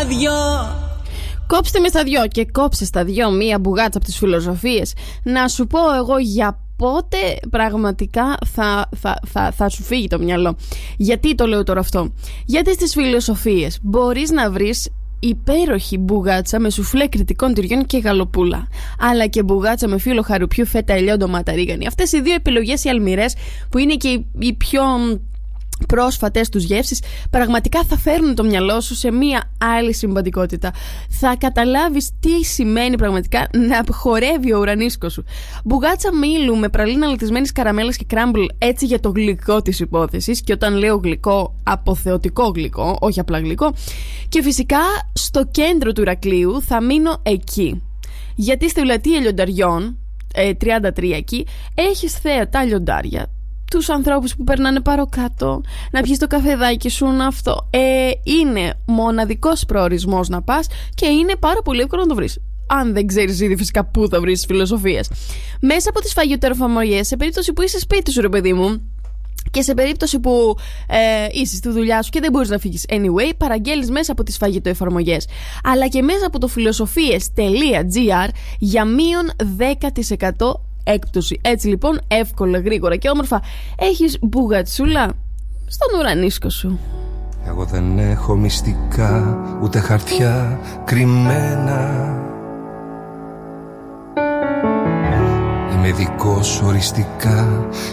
δυο. Κόψτε με στα δυο και κόψε στα δυο μία μπουγάτσα από τις φιλοσοφίες. Να σου πω εγώ για πότε πραγματικά θα σου φύγει το μυαλό. Γιατί το λέω τώρα αυτό? Γιατί στις φιλοσοφίες μπορείς να βρεις υπέροχη μπουγάτσα με σουφλέ κριτικών τυριών και γαλοπούλα, αλλά και μπουγάτσα με φύλλο χαρουπιού, φέτα, ελιόντο, ματαρίγανη. Αυτές οι δύο επιλογές οι αλμυρές, που είναι και οι πιο πρόσφατες τους γεύσεις, πραγματικά θα φέρνουν το μυαλό σου σε μία άλλη συμπαντικότητα. Θα καταλάβεις τι σημαίνει πραγματικά να χορεύει ο ουρανίσκος σου. Μπουγάτσα μήλου με πραλίνα αλατισμένης καραμέλας και κράμπλ, έτσι για το γλυκό της υπόθεσης. Και όταν λέω γλυκό, αποθεωτικό γλυκό, όχι απλά γλυκό. Και φυσικά στο κέντρο του Ηρακλείου θα μείνω εκεί. Γιατί στη Ουλατία Λιονταριών, 33 εκεί, έχεις θέατα λιοντάρια, τους ανθρώπους που περνάνε παροκάτω, να πιεις το καφεδάκι σου, αυτό. Είναι μοναδικός προορισμός να πας και είναι πάρα πολύ εύκολο να το βρεις. Αν δεν ξέρεις ήδη φυσικά πού θα βρεις τις φιλοσοφίες. Μέσα από τις φαγητοεφαρμογές, σε περίπτωση που είσαι σπίτι σου, ρε παιδί μου, και σε περίπτωση που είσαι στη δουλειά σου και δεν μπορείς να φύγεις anyway, παραγγέλνεις μέσα από τις φαγητοεφαρμογές, αλλά και μέσα από το φιλοσοφίες.gr για μείον 10% έκπτωση. Έτσι λοιπόν, εύκολα, γρήγορα και όμορφα έχεις μπουγατσούλα στον ουρανίσκο σου. Εγώ δεν έχω μυστικά, ούτε χαρτιά κρυμμένα. Είμαι δικός οριστικά